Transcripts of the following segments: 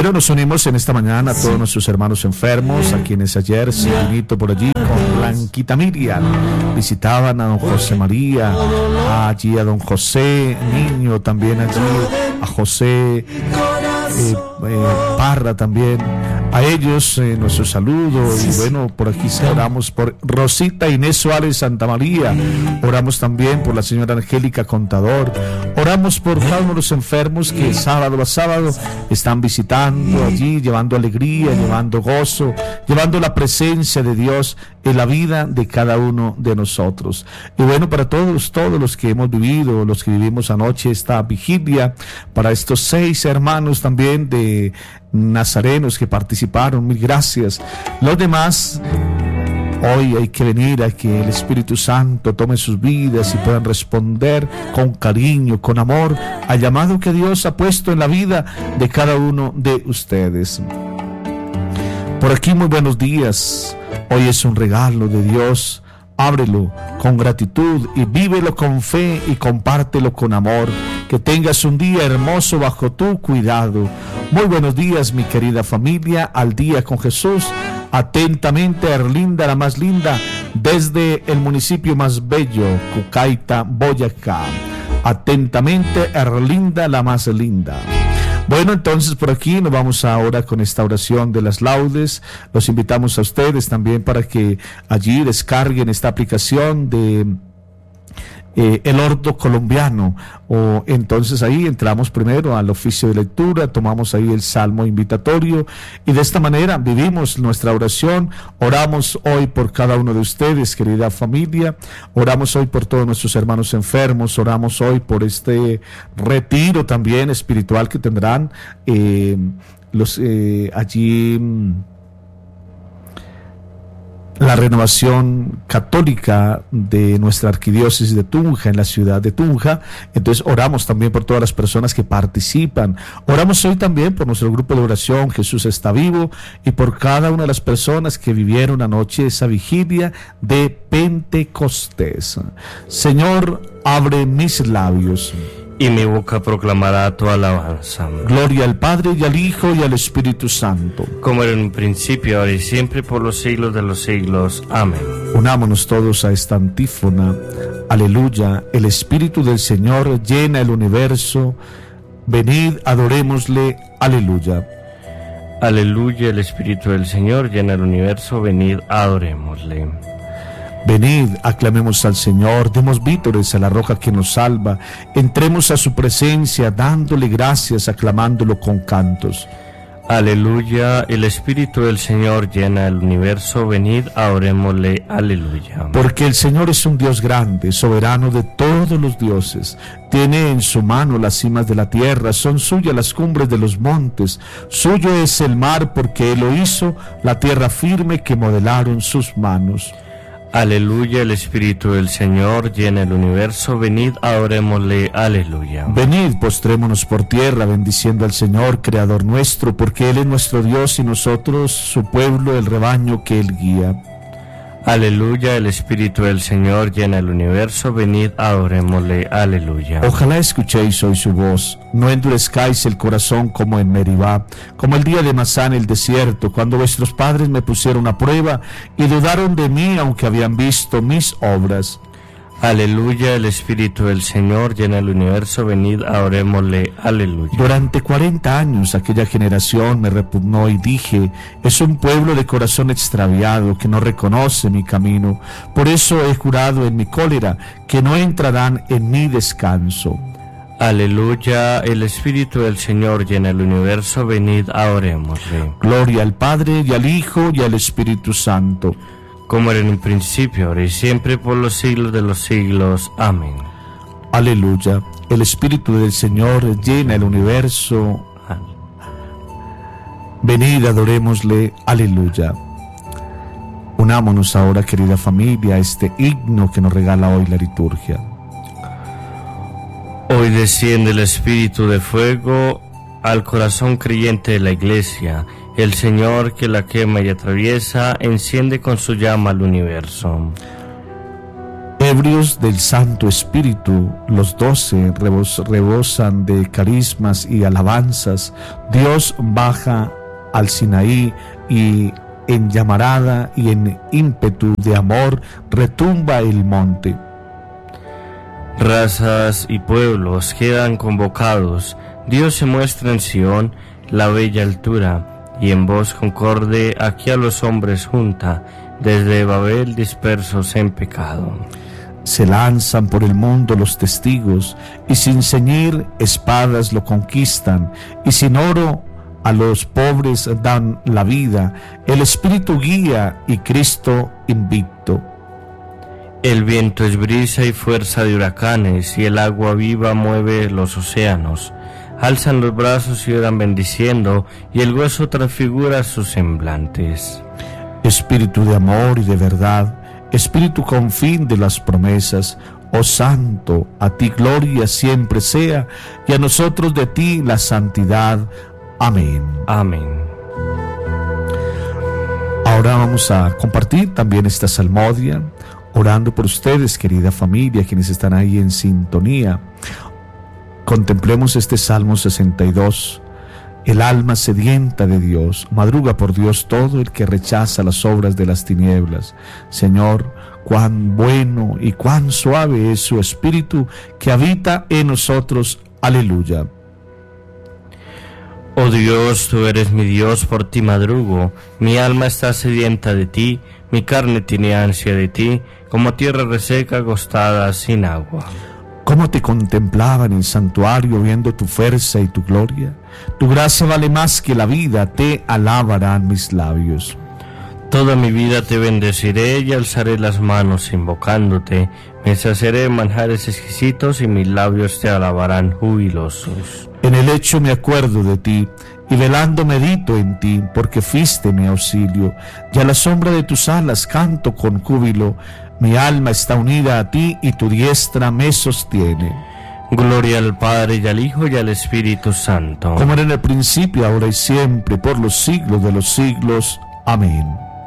Bueno, nos unimos en esta mañana a todos nuestros hermanos enfermos, a quienes ayer, Simonito por allí, con Blanquita Miriam, visitaban a don José María, allí a don José Niño, también allí a José Parra también. A ellos nuestro saludo. Y bueno, por aquí oramos por Rosita Inés Suárez Santa María, oramos también por la señora Angélica Contador, oramos por cada uno de los enfermos que sábado a sábado están visitando allí, llevando alegría, llevando gozo, llevando la presencia de Dios en la vida de cada uno de nosotros. Y bueno, para todos los que hemos vivido, los que vivimos anoche esta vigilia, para estos 6 hermanos también de nazarenos que participaron, mil gracias. Los demás, hoy hay que venir a que el Espíritu Santo tome sus vidas y puedan responder con cariño, con amor al llamado que Dios ha puesto en la vida de cada uno de ustedes. Por aquí, muy buenos días. Hoy es un regalo de Dios. Ábrelo con gratitud y vívelo con fe y compártelo con amor. Que tengas un día hermoso bajo tu cuidado. Muy buenos días, mi querida familia, al día con Jesús. Atentamente, Erlinda, la más linda, desde el municipio más bello, Cucaita, Boyacá. Atentamente, Erlinda, la más linda. Bueno, entonces por aquí nos vamos ahora con esta oración de las laudes. Los invitamos a ustedes también para que allí descarguen esta aplicación de El Ordo Colombiano. O entonces ahí entramos primero al oficio de lectura, tomamos ahí el salmo invitatorio y de esta manera vivimos nuestra oración. Oramos hoy por cada uno de ustedes, querida familia, oramos hoy por todos nuestros hermanos enfermos, oramos hoy por este retiro también espiritual que tendrán allí la renovación católica de nuestra arquidiócesis de Tunja, en la ciudad de Tunja. Entonces oramos también por todas las personas que participan. Oramos hoy también por nuestro grupo de oración Jesús está vivo y por cada una de las personas que vivieron anoche esa vigilia de Pentecostés. Señor, abre mis labios y mi boca proclamará tu alabanza. Gloria al Padre y al Hijo y al Espíritu Santo, como era en un principio, ahora y siempre, por los siglos de los siglos. Amén. Unámonos todos a esta antífona. Aleluya, el Espíritu del Señor llena el universo. Venid, adorémosle. Aleluya. Aleluya, el Espíritu del Señor llena el universo. Venid, adorémosle. Venid, aclamemos al Señor, demos vítores a la roca que nos salva, entremos a su presencia dándole gracias, aclamándolo con cantos. Aleluya, el Espíritu del Señor llena el universo, venid, adorémosle, aleluya. Porque el Señor es un Dios grande, soberano de todos los dioses, tiene en su mano las cimas de la tierra, son suyas las cumbres de los montes, suyo es el mar porque Él lo hizo, la tierra firme que modelaron sus manos. Aleluya, el Espíritu del Señor llena el universo, venid, adorémosle, aleluya. Venid, postrémonos por tierra, bendiciendo al Señor, Creador nuestro, porque Él es nuestro Dios y nosotros su pueblo, el rebaño que Él guía. Aleluya, el Espíritu del Señor llena el universo, venid, adorémosle, aleluya. Ojalá escuchéis hoy su voz, no endurezcáis el corazón como en Meribá, como el día de Masá en el desierto, cuando vuestros padres me pusieron a prueba y dudaron de mí, aunque habían visto mis obras. Aleluya, el Espíritu del Señor llena el universo, venid, adorémosle, aleluya. Durante 40 años aquella generación me repugnó y dije, es un pueblo de corazón extraviado que no reconoce mi camino, por eso he jurado en mi cólera que no entrarán en mi descanso. Aleluya, el Espíritu del Señor llena el universo, venid, adorémosle. Gloria al Padre y al Hijo y al Espíritu Santo, como era en un principio, ahora y siempre, por los siglos de los siglos. Amén. Aleluya. El Espíritu del Señor llena el universo. Venid, adorémosle. Aleluya. Unámonos ahora, querida familia, a este himno que nos regala hoy la liturgia. Hoy desciende el Espíritu de fuego al corazón creyente de la Iglesia. El Señor que la quema y atraviesa, enciende con su llama al universo. Ebrios del Santo Espíritu, los 12 rebosan de carismas y alabanzas. Dios baja al Sinaí y en llamarada y en ímpetu de amor retumba el monte. Razas y pueblos quedan convocados. Dios se muestra en Sión, la bella altura, y en voz concorde aquí a los hombres junta, desde Babel dispersos en pecado. Se lanzan por el mundo los testigos, y sin ceñir espadas lo conquistan, y sin oro a los pobres dan la vida. El Espíritu guía y Cristo invicto. El viento es brisa y fuerza de huracanes, y el agua viva mueve los océanos. Alzan los brazos y oran bendiciendo, y el hueso transfigura sus semblantes. Espíritu de amor y de verdad, Espíritu con fin de las promesas, oh Santo, a ti gloria siempre sea, y a nosotros de ti la santidad. Amén. Amén. Ahora vamos a compartir también esta salmodia, orando por ustedes, querida familia, quienes están ahí en sintonía. Contemplemos este Salmo 62. El alma sedienta de Dios, madruga por Dios todo el que rechaza las obras de las tinieblas. Señor, cuán bueno y cuán suave es su espíritu que habita en nosotros. Aleluya. Oh Dios, tú eres mi Dios, por ti madrugo. Mi alma está sedienta de ti, mi carne tiene ansia de ti, como tierra reseca acostada sin agua. Cómo te contemplaba en el santuario viendo tu fuerza y tu gloria. Tu gracia vale más que la vida, te alabarán mis labios. Toda mi vida te bendeciré y alzaré las manos invocándote. Me saciaré de manjares exquisitos y mis labios te alabarán jubilosos. En el lecho me acuerdo de ti y velando medito en ti, porque fuiste mi auxilio. Y a la sombra de tus alas canto con júbilo. Mi alma está unida a ti y tu diestra me sostiene. Gloria al Padre y al Hijo y al Espíritu Santo. Como era en el principio, ahora y siempre, por los siglos de los siglos. Amén.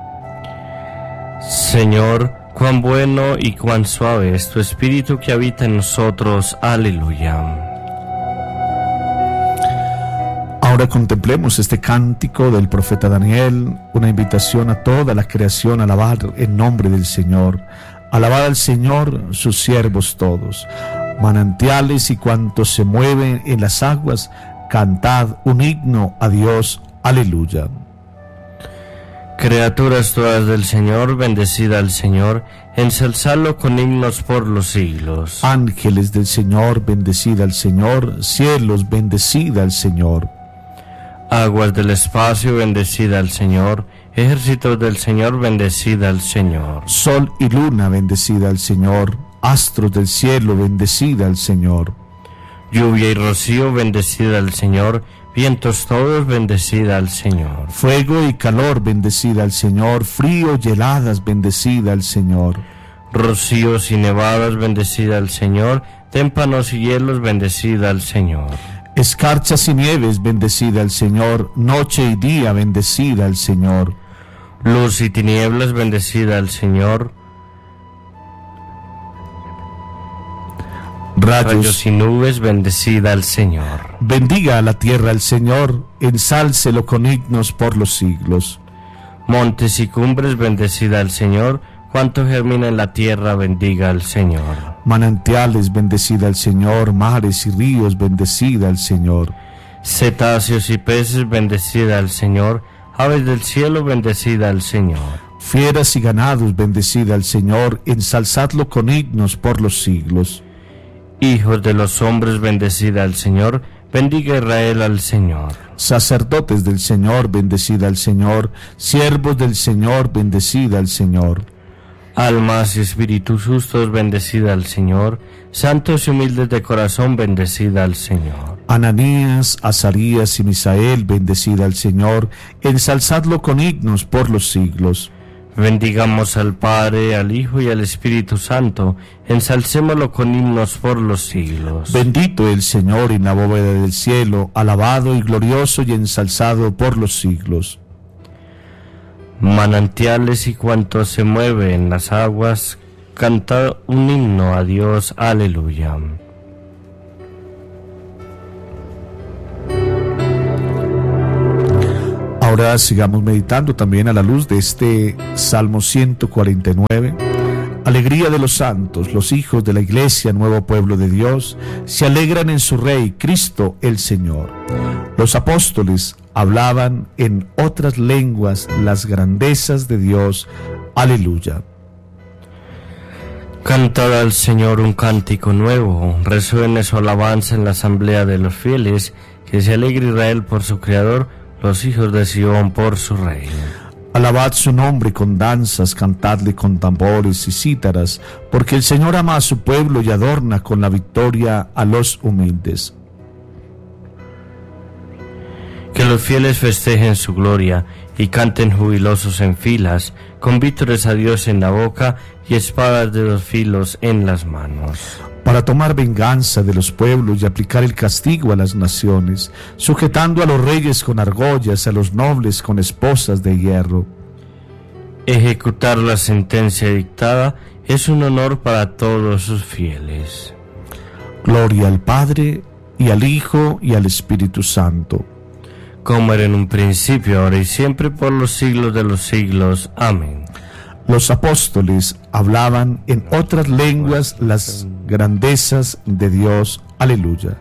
Señor, cuán bueno y cuán suave es tu Espíritu que habita en nosotros. Aleluya. Ahora contemplemos este cántico del profeta Daniel, una invitación a toda la creación a alabar en nombre del Señor. Alabad al Señor, sus siervos todos. Manantiales y cuantos se mueven en las aguas, cantad un himno a Dios. Aleluya. Criaturas todas del Señor, bendecida al Señor, ensalzadlo con himnos por los siglos. Ángeles del Señor, bendecida al Señor. Cielos, bendecida al Señor. Aguas del espacio, bendecida al Señor. Ejércitos del Señor, bendecida al Señor. Sol y luna, bendecida al Señor. Astros del cielo, bendecida al Señor. Lluvia y rocío, bendecida al Señor. Vientos todos, bendecida al Señor. Fuego y calor, bendecida al Señor. Frío y heladas, bendecida al Señor. Rocíos y nevadas, bendecida al Señor. Témpanos y hielos, bendecida al Señor. Escarchas y nieves, bendecida al Señor. Noche y día, bendecida al Señor. Luz y tinieblas, bendecida al Señor. Rayos y nubes, bendecida al Señor. Bendiga a la tierra al Señor, ensálcelo con himnos por los siglos. Montes y cumbres, bendecida al Señor. Cuanto germina en la tierra, bendiga al Señor. Manantiales, bendecida al Señor. Mares y ríos, bendecida al Señor. Cetáceos y peces, bendecida al Señor. Aves del cielo, bendecida al Señor. Fieras y ganados, bendecida al Señor. Ensalzadlo con himnos por los siglos. Hijos de los hombres, bendecida al Señor. Bendiga Israel al Señor. Sacerdotes del Señor, bendecida al Señor. Siervos del Señor, bendecida al Señor. Almas y espíritus justos, bendecida al Señor. Santos y humildes de corazón, bendecida al Señor. Ananías, Azarías y Misael, bendecida al Señor. Ensalzadlo con himnos por los siglos. Bendigamos al Padre, al Hijo y al Espíritu Santo. Ensalcémoslo con himnos por los siglos. Bendito el Señor en la bóveda del cielo, alabado y glorioso y ensalzado por los siglos. Manantiales y cuanto se mueve en las aguas, cantad un himno a Dios, aleluya. Ahora sigamos meditando también a la luz de este Salmo 149. Alegría de los santos, los hijos de la Iglesia, nuevo pueblo de Dios, se alegran en su Rey, Cristo el Señor. Los apóstoles hablaban en otras lenguas las grandezas de Dios. Aleluya. Cantad al Señor un cántico nuevo, resuene su alabanza en la asamblea de los fieles, que se alegre Israel por su Creador, los hijos de Sión por su Rey. Alabad su nombre con danzas, cantadle con tambores y cítaras, porque el Señor ama a su pueblo y adorna con la victoria a los humildes. Que los fieles festejen su gloria y canten jubilosos en filas, con vítores a Dios en la boca y espadas de 2 filos en las manos. Para tomar venganza de los pueblos y aplicar el castigo a las naciones, sujetando a los reyes con argollas, a los nobles con esposas de hierro. Ejecutar la sentencia dictada es un honor para todos sus fieles. Gloria al Padre, y al Hijo, y al Espíritu Santo. Como era en un principio, ahora y siempre, por los siglos de los siglos. Amén. Los apóstoles hablaban en otras lenguas las grandezas de Dios. Aleluya.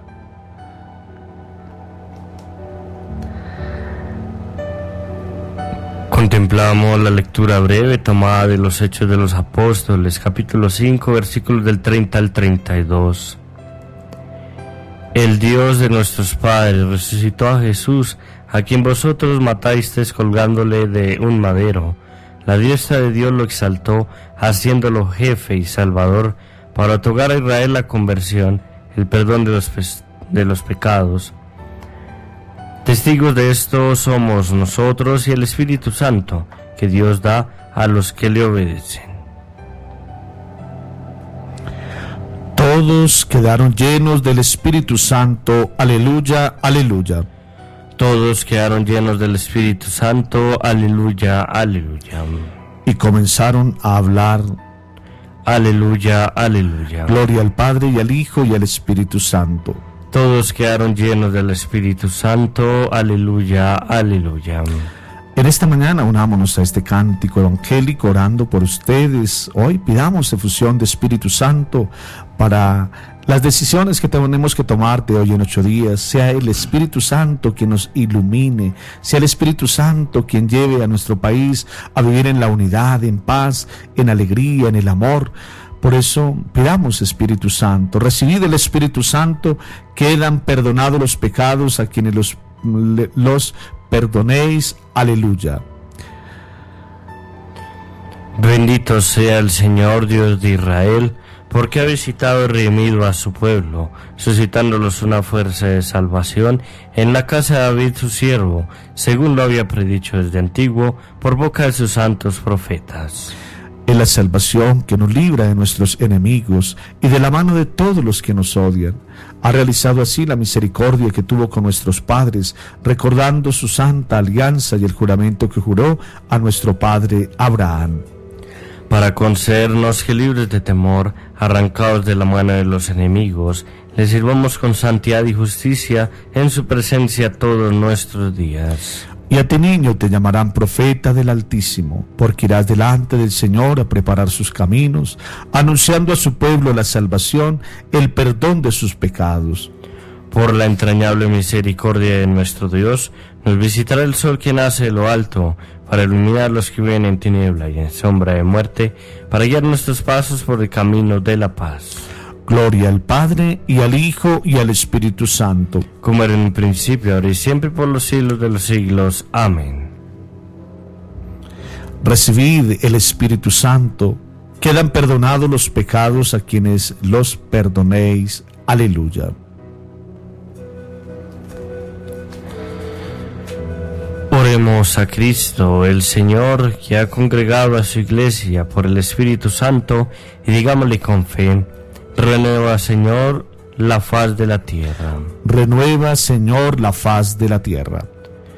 Contemplamos la lectura breve tomada de los Hechos de los Apóstoles, capítulo 5, versículos del 30 al 32. El Dios de nuestros padres resucitó a Jesús, a quien vosotros matasteis colgándole de un madero. La diestra de Dios lo exaltó, haciéndolo jefe y salvador, para otorgar a Israel la conversión, el perdón de los pecados. Testigos de esto somos nosotros y el Espíritu Santo, que Dios da a los que le obedecen. Todos quedaron llenos del Espíritu Santo. Aleluya, aleluya. Todos quedaron llenos del Espíritu Santo. Aleluya, aleluya. Y comenzaron a hablar. Aleluya, aleluya. Gloria al Padre, y al Hijo, y al Espíritu Santo. Todos quedaron llenos del Espíritu Santo. Aleluya, aleluya. En esta mañana unámonos a este cántico evangélico orando por ustedes. Hoy pidamos efusión de Espíritu Santo para las decisiones que tenemos que tomar de hoy en 8 días. Sea el Espíritu Santo quien nos ilumine, sea el Espíritu Santo quien lleve a nuestro país a vivir en la unidad, en paz, en alegría, en el amor. Por eso pidamos Espíritu Santo. Recibid el Espíritu Santo, quedan perdonados los pecados a quienes los perdonéis. Aleluya. Bendito sea el Señor Dios de Israel, porque ha visitado y redimido a su pueblo, suscitándolos una fuerza de salvación en la casa de David su siervo, según lo había predicho desde antiguo, por boca de sus santos profetas. Es la salvación que nos libra de nuestros enemigos y de la mano de todos los que nos odian. Ha realizado así la misericordia que tuvo con nuestros padres, recordando su santa alianza y el juramento que juró a nuestro padre Abraham. Para concedernos que libres de temor, arrancados de la mano de los enemigos, le sirvamos con santidad y justicia en su presencia todos nuestros días. Y a ti, niño, te llamarán profeta del Altísimo, porque irás delante del Señor a preparar sus caminos, anunciando a su pueblo la salvación, el perdón de sus pecados. Por la entrañable misericordia de nuestro Dios, nos visitará el sol que nace de lo alto, para iluminar los que viven en tiniebla y en sombra de muerte, para guiar nuestros pasos por el camino de la paz. Gloria al Padre, y al Hijo, y al Espíritu Santo. Como era en un principio, ahora y siempre, por los siglos de los siglos. Amén. Recibid el Espíritu Santo. Quedan perdonados los pecados a quienes los perdonéis. Aleluya. Oremos a Cristo, el Señor, que ha congregado a su Iglesia por el Espíritu Santo, y digámosle con fe: renueva, Señor, la faz de la tierra. Renueva, Señor, la faz de la tierra.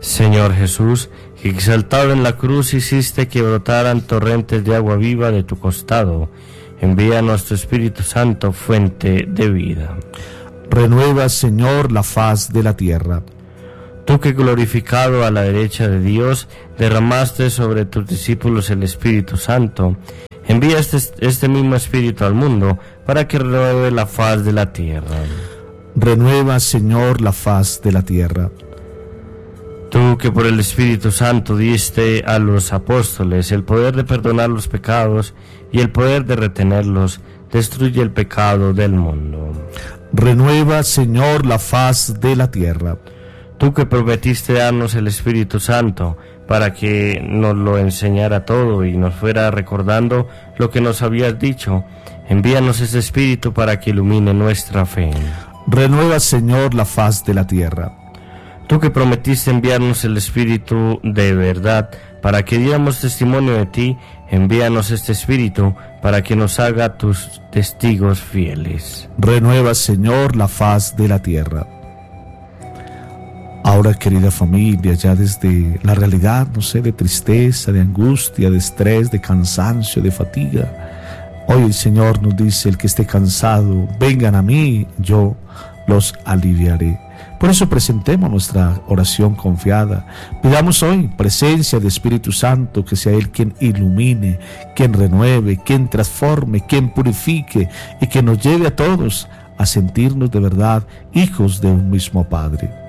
Señor Jesús, que exaltado en la cruz hiciste que brotaran torrentes de agua viva de tu costado, envíanos tu Espíritu Santo, fuente de vida. Renueva, Señor, la faz de la tierra. Tú que glorificado a la derecha de Dios, derramaste sobre tus discípulos el Espíritu Santo, envía este mismo Espíritu al mundo para que renueve la faz de la tierra. Renueva, Señor, la faz de la tierra. Tú que por el Espíritu Santo diste a los apóstoles el poder de perdonar los pecados y el poder de retenerlos, destruye el pecado del mundo. Renueva, Señor, la faz de la tierra. Tú que prometiste darnos el Espíritu Santo para que nos lo enseñara todo y nos fuera recordando lo que nos habías dicho, envíanos ese Espíritu para que ilumine nuestra fe. Renueva, Señor, la faz de la tierra. Tú que prometiste enviarnos el Espíritu de verdad para que diéramos testimonio de ti, envíanos este Espíritu para que nos haga tus testigos fieles. Renueva, Señor, la faz de la tierra. Ahora, querida familia, ya desde la realidad, no sé, de tristeza, de angustia, de estrés, de cansancio, de fatiga, hoy el Señor nos dice: el que esté cansado, vengan a mí, yo los aliviaré. Por eso presentemos nuestra oración confiada. Pidamos hoy presencia del Espíritu Santo, que sea Él quien ilumine, quien renueve, quien transforme, quien purifique y que nos lleve a todos a sentirnos de verdad hijos de un mismo Padre.